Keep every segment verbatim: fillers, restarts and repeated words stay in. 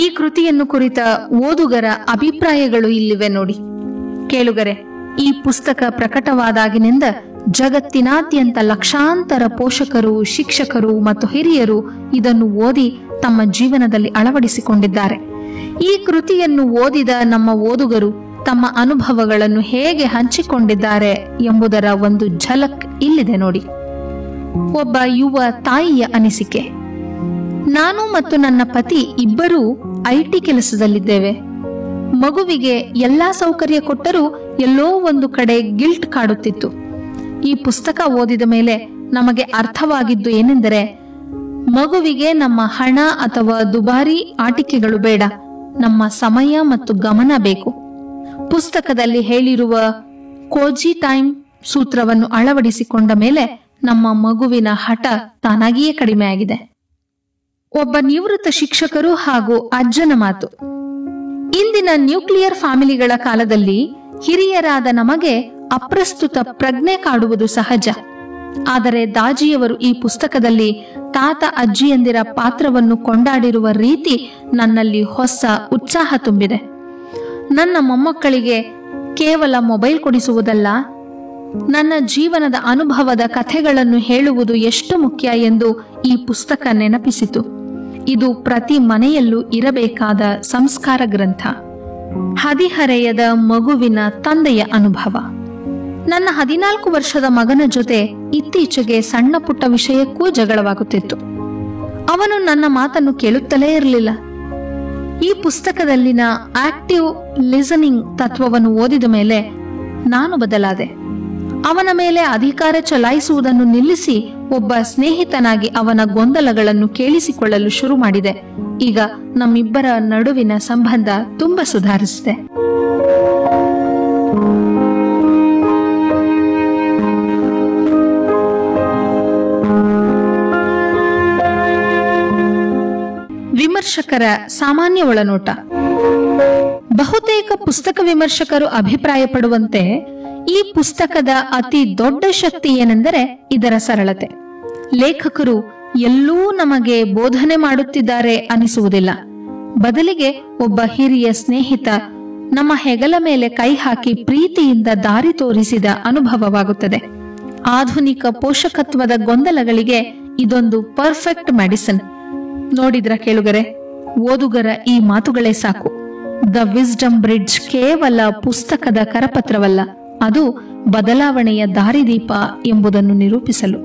ಈ ಕೃತಿಯನ್ನು ಕುರಿತ ಓದುಗರ ಅಭಿಪ್ರಾಯಗಳು ಇಲ್ಲಿವೆ ನೋಡಿ. ಕೇಳುಗರೆ, ಈ ಪುಸ್ತಕ ಪ್ರಕಟವಾದಾಗಿನಿಂದ ಜಗತ್ತಿನಾದ್ಯಂತ ಲಕ್ಷಾಂತರ ಪೋಷಕರು, ಶಿಕ್ಷಕರು ಮತ್ತು ಹಿರಿಯರು ಇದನ್ನು ಓದಿ ತಮ್ಮ ಜೀವನದಲ್ಲಿ ಅಳವಡಿಸಿಕೊಂಡಿದ್ದಾರೆ. ಈ ಕೃತಿಯನ್ನು ಓದಿದ ನಮ್ಮ ಓದುಗರು ತಮ್ಮ ಅನುಭವಗಳನ್ನು ಹೇಗೆ ಹಂಚಿಕೊಂಡಿದ್ದಾರೆ ಎಂಬುದರ ಒಂದು ಝಲಕ್ ಇಲ್ಲಿದೆ ನೋಡಿ. ಒಬ್ಬ ಯುವ ತಾಯಿಯ ಅನಿಸಿಕೆ. ನಾನು ಮತ್ತು ನನ್ನ ಪತಿ ಇಬ್ಬರೂ ಐಟಿ ಕೆಲಸದಲ್ಲಿದ್ದೇವೆ. ಮಗುವಿಗೆ ಎಲ್ಲಾ ಸೌಕರ್ಯ ಕೊಟ್ಟರೂ ಎಲ್ಲೋ ಒಂದು ಕಡೆ ಗಿಲ್ಟ್ ಕಾಡುತ್ತಿತ್ತು. ಈ ಪುಸ್ತಕ ಓದಿದ ಮೇಲೆ ನಮಗೆ ಅರ್ಥವಾಗಿದ್ದು ಏನೆಂದರೆ, ಮಗುವಿಗೆ ನಮ್ಮ ಹಣ ಅಥವಾ ದುಬಾರಿ ಆಟಿಕೆಗಳು ಬೇಡ, ನಮ್ಮ ಸಮಯ ಮತ್ತು ಗಮನ ಬೇಕು. ಪುಸ್ತಕದಲ್ಲಿ ಹೇಳಿರುವ ಕೋಜಿ ಟೈಮ್ ಸೂತ್ರವನ್ನು ಅಳವಡಿಸಿಕೊಂಡ ಮೇಲೆ ನಮ್ಮ ಮಗುವಿನ ಹಠ ತಾನಾಗಿಯೇ ಕಡಿಮೆಯಾಗಿದೆ. ಒಬ್ಬ ನಿವೃತ್ತ ಶಿಕ್ಷಕರು ಹಾಗೂ ಅಜ್ಜನ ಮಾತು. ಇಂದಿನ ನ್ಯೂಕ್ಲಿಯರ್ ಫ್ಯಾಮಿಲಿಗಳ ಕಾಲದಲ್ಲಿ ಹಿರಿಯರಾದ ನಮಗೆ ಅಪ್ರಸ್ತುತ ಪ್ರಜ್ಞೆ ಕಾಡುವುದು ಸಹಜ. ಆದರೆ ದಾಜಿಯವರು ಈ ಪುಸ್ತಕದಲ್ಲಿ ತಾತ ಅಜ್ಜಿಯಂದಿರ ಪಾತ್ರವನ್ನು ಕೊಂಡಾಡಿರುವ ರೀತಿ ನನ್ನಲ್ಲಿ ಹೊಸ ಉತ್ಸಾಹ ತುಂಬಿದೆ. ನನ್ನ ಮೊಮ್ಮಕ್ಕಳಿಗೆ ಕೇವಲ ಮೊಬೈಲ್ ಕೊಡಿಸುವುದಲ್ಲ, ನನ್ನ ಜೀವನದ ಅನುಭವದ ಕಥೆಗಳನ್ನು ಹೇಳುವುದು ಎಷ್ಟು ಮುಖ್ಯ ಎಂದು ಈ ಪುಸ್ತಕ ನೆನಪಿಸಿತು. ಇದು ಪ್ರತಿ ಮನೆಯಲ್ಲೂ ಇರಬೇಕಾದ ಸಂಸ್ಕಾರ ಗ್ರಂಥ. ಹದಿಹರೆಯದ ಮಗುವಿನ ತಂದೆಯ ಅನುಭವ. ನನ್ನ ಹದಿನಾಲ್ಕು ವರ್ಷದ ಮಗನ ಜೊತೆ ಇತ್ತೀಚೆಗೆ ಸಣ್ಣ ಪುಟ್ಟ ವಿಷಯಕ್ಕೂ ಜಗಳವಾಗುತ್ತಿತ್ತು. ಅವನು ನನ್ನ ಮಾತನ್ನು ಕೇಳುತ್ತಲೇ ಇರಲಿಲ್ಲ. ಈ ಪುಸ್ತಕದಲ್ಲಿನ ಆಕ್ಟಿವ್ ಲಿಸನಿಂಗ್ ತತ್ವವನ್ನು ಓದಿದ ಮೇಲೆ ನಾನು ಬದಲಾದೆ. ಅವನ ಮೇಲೆ ಅಧಿಕಾರ ಚಲಾಯಿಸುವುದನ್ನು ನಿಲ್ಲಿಸಿ ಒಬ್ಬ ಸ್ನೇಹಿತನಾಗಿ ಅವನ ಗೊಂದಲಗಳನ್ನು ಕೇಳಿಸಿಕೊಳ್ಳಲು ಶುರು ಮಾಡಿದೆ. ಈಗ ನಮ್ಮಿಬ್ಬರ ನಡುವಿನ ಸಂಬಂಧ ತುಂಬಾ ಸುಧಾರಿಸಿದೆ. ವಿಮರ್ಶಕರ ಸಾಮಾನ್ಯ ಒಳನೋಟ. ಬಹುತೇಕ ಪುಸ್ತಕ ವಿಮರ್ಶಕರು ಅಭಿಪ್ರಾಯಪಡುವಂತೆ ಈ ಪುಸ್ತಕದ ಅತಿ ದೊಡ್ಡ ಶಕ್ತಿ ಏನೆಂದರೆ ಇದರ ಸರಳತೆ. ಲೇಖಕರು ಎಲ್ಲೂ ನಮಗೆ ಬೋಧನೆ ಮಾಡುತ್ತಿದ್ದಾರೆ ಅನಿಸುವುದಿಲ್ಲ. ಬದಲಿಗೆ ಒಬ್ಬ ಹಿರಿಯ ಸ್ನೇಹಿತ ನಮ್ಮ ಹೆಗಲ ಮೇಲೆ ಕೈ ಹಾಕಿ ಪ್ರೀತಿಯಿಂದ ದಾರಿ ತೋರಿಸಿದ ಅನುಭವವಾಗುತ್ತದೆ. ಆಧುನಿಕ ಪೋಷಕತ್ವದ ಗೊಂದಲಗಳಿಗೆ ಇದೊಂದು ಪರ್ಫೆಕ್ಟ್ ಮೆಡಿಸಿನ್. ನೋಡಿದ್ರ ಕೇಳುಗರೆ, ಓದುಗರ ಈ ಮಾತುಗಳೇ ಸಾಕು. ದ ವಿಸ್ಡಮ್ ಬ್ರಿಡ್ಜ್ ಕೇವಲ ಪುಸ್ತಕದ ಕರಪತ್ರವಲ್ಲ, ಅದು ಬದಲಾವಣೆಯ ದಾರಿದೀಪ ಎಂಬುದನ್ನು ನಿರೂಪಿಸಲು.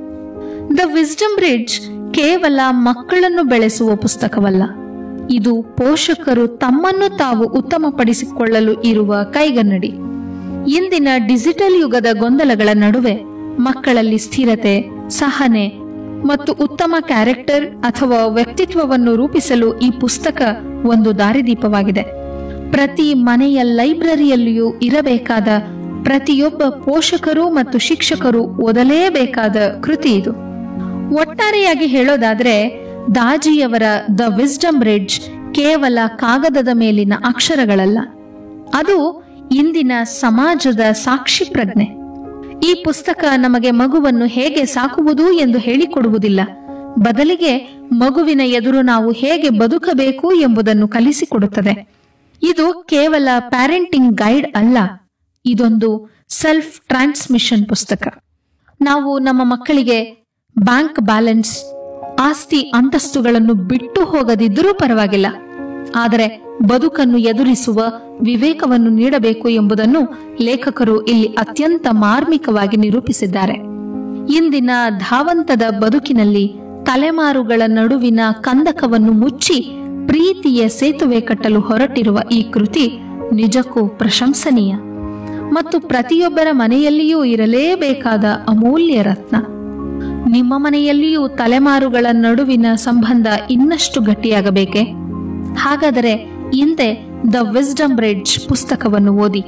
ದ ವಿಸ್ಡಮ್ ಬ್ರಿಡ್ಜ್ ಕೇವಲ ಮಕ್ಕಳನ್ನು ಬೆಳೆಸುವ ಪುಸ್ತಕವಲ್ಲ, ಇದು ಪೋಷಕರು ತಮ್ಮನ್ನು ತಾವು ಉತ್ತಮಪಡಿಸಿಕೊಳ್ಳಲು ಇರುವ ಕೈಗನ್ನಡಿ. ಇಂದಿನ ಡಿಜಿಟಲ್ ಯುಗದ ಗೊಂದಲಗಳ ನಡುವೆ ಮಕ್ಕಳಲ್ಲಿ ಸ್ಥಿರತೆ, ಸಹನೆ ಮತ್ತು ಉತ್ತಮ ಕ್ಯಾರೆಕ್ಟರ್ ಅಥವಾ ವ್ಯಕ್ತಿತ್ವವನ್ನು ರೂಪಿಸಲು ಈ ಪುಸ್ತಕ ಒಂದು ದಾರಿದೀಪವಾಗಿದೆ. ಪ್ರತಿ ಮನೆಯ ಲೈಬ್ರರಿಯಲ್ಲಿಯೂ ಇರಬೇಕಾದ, ಪ್ರತಿಯೊಬ್ಬ ಪೋಷಕರು ಮತ್ತು ಶಿಕ್ಷಕರು ಓದಲೇಬೇಕಾದ ಕೃತಿ ಇದು. ಒಟ್ಟಾರೆಯಾಗಿ ಹೇಳೋದಾದ್ರೆ, ದಾಜಿಯವರ ದ ವಿಸ್ಡಮ್ ಬ್ರಿಡ್ಜ್ ಕೇವಲ ಕಾಗದದ ಮೇಲಿನ ಅಕ್ಷರಗಳಲ್ಲ, ಅದು ಇಂದಿನ ಸಮಾಜದ ಸಾಕ್ಷಿ ಪ್ರಜ್ಞೆ. ಈ ಪುಸ್ತಕ ನಮಗೆ ಮಗುವನ್ನು ಹೇಗೆ ಸಾಕುವುದು ಎಂದು ಹೇಳಿಕೊಡುವುದಿಲ್ಲ, ಬದಲಿಗೆ ಮಗುವಿನ ಎದುರು ನಾವು ಹೇಗೆ ಬದುಕಬೇಕು ಎಂಬುದನ್ನು ಕಲಿಸಿಕೊಡುತ್ತದೆ. ಇದು ಕೇವಲ ಪ್ಯಾರೆಂಟಿಂಗ್ ಗೈಡ್ ಅಲ್ಲ, ಇದೊಂದು ಸೆಲ್ಫ್ ಟ್ರಾನ್ಸ್ಮಿಷನ್ ಪುಸ್ತಕ. ನಾವು ನಮ್ಮ ಮಕ್ಕಳಿಗೆ ಬ್ಯಾಂಕ್ ಬ್ಯಾಲೆನ್ಸ್, ಆಸ್ತಿ ಅಂತಸ್ತುಗಳನ್ನು ಬಿಟ್ಟು ಹೋಗದಿದ್ದರೂ ಪರವಾಗಿಲ್ಲ, ಆದರೆ ಬದುಕನ್ನು ಎದುರಿಸುವ ವಿವೇಕವನ್ನು ನೀಡಬೇಕು ಎಂಬುದನ್ನು ಲೇಖಕರು ಇಲ್ಲಿ ಅತ್ಯಂತ ಮಾರ್ಮಿಕವಾಗಿ ನಿರೂಪಿಸಿದ್ದಾರೆ. ಇಂದಿನ ಧಾವಂತದ ಬದುಕಿನಲ್ಲಿ ತಲೆಮಾರುಗಳ ನಡುವಿನ ಕಂದಕವನ್ನು ಮುಚ್ಚಿ ಪ್ರೀತಿಯ ಸೇತುವೆ ಕಟ್ಟಲು ಹೊರಟಿರುವ ಈ ಕೃತಿ ನಿಜಕ್ಕೂ ಪ್ರಶಂಸನೀಯ ಮತ್ತು ಪ್ರತಿಯೊಬ್ಬರ ಮನೆಯಲ್ಲಿಯೂ ಇರಲೇಬೇಕಾದ ಅಮೂಲ್ಯ ರತ್ನ. ನಿಮ್ಮ ಮನೆಯಲ್ಲಿಯೂ ತಲೆಮಾರುಗಳ ನಡುವಿನ ಸಂಬಂಧ ಇನ್ನಷ್ಟು ಗಟ್ಟಿಯಾಗಬೇಕೆ? ಹಾಗಾದರೆ ಹಿಂದೆ ದ ವಿಸ್ಡಮ್ ಬ್ರಿಡ್ಜ್ ಪುಸ್ತಕವನ್ನು ಓದಿ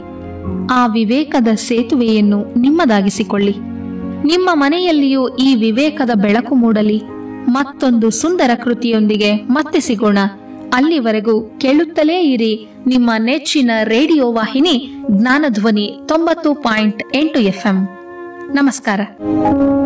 ಆ ವಿವೇಕದ ಸೇತುವೆಯನ್ನು ನಿಮ್ಮದಾಗಿಸಿಕೊಳ್ಳಿ. ನಿಮ್ಮ ಮನೆಯಲ್ಲಿಯೂ ಈ ವಿವೇಕದ ಬೆಳಕು ಮೂಡಲಿ. ಮತ್ತೊಂದು ಸುಂದರ ಕೃತಿಯೊಂದಿಗೆ ಮತ್ತೆ ಸಿಗೋಣ. ಅಲ್ಲಿವರೆಗೂ ಕೇಳುತ್ತಲೇ ಇರಿ ನಿಮ್ಮ ನೆಚ್ಚಿನ ರೇಡಿಯೋ ವಾಹಿನಿ ಜ್ಞಾನಧ್ವನಿ ತೊಂಬತ್ತು ಪಾಯಿಂಟ್ ಎಂಟು ಎಫ್ಎಂ. ನಮಸ್ಕಾರ.